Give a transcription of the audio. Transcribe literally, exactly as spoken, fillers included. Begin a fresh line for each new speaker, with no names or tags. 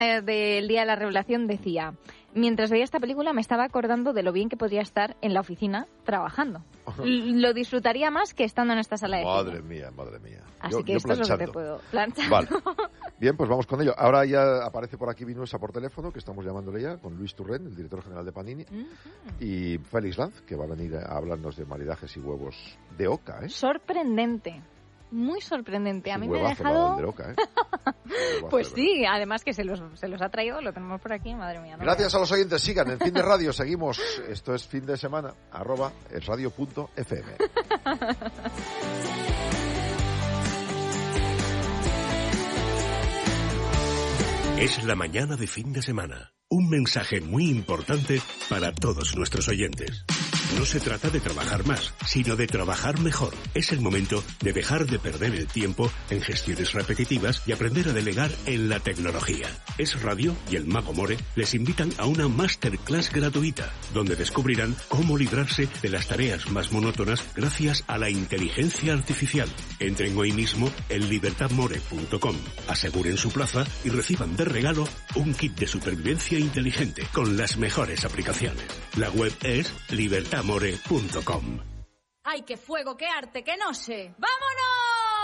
eh, del Día de la Revelación decía: mientras veía esta película me estaba acordando de lo bien que podría estar en la oficina trabajando. Lo disfrutaría más que estando en esta sala de
Madre
cine.
mía, madre mía.
Así
yo,
que
yo
esto
planchando.
es lo que te puedo planchar.
Vale. Bien, pues vamos con ello. Ahora ya aparece por aquí Vinuesa por teléfono, que estamos llamándole ya, con Luis Turren, el director general de Panini, uh-huh. y Félix Lanz, que va a venir a hablarnos de maridajes y huevos de oca, ¿eh?
Sorprendente. Muy sorprendente. A mí me ha
huevazo,
dejado...
de oca, ¿eh?
Pues sí, además que se los, se los ha traído, lo tenemos por aquí, madre mía. No
Gracias a los oyentes, sigan en Fin de Radio, seguimos, esto es Fin de Semana, arroba es radio punto f m.
Es la mañana de Fin de Semana. Un mensaje muy importante para todos nuestros oyentes. No se trata de trabajar más, sino de trabajar mejor. Es el momento de dejar de perder el tiempo en gestiones repetitivas y aprender a delegar en la tecnología. Es Radio y el Mago More les invitan a una masterclass gratuita, donde descubrirán cómo librarse de las tareas más monótonas gracias a la inteligencia artificial. Entren hoy mismo en libertad more punto com, aseguren su plaza y reciban de regalo un kit de supervivencia inteligente con las mejores aplicaciones. La web es libertad more punto com.
¡Ay, qué fuego, qué arte, qué no sé! ¡Vámonos!